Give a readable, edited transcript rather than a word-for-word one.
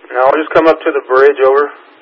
No, I'll just come up to the bridge over.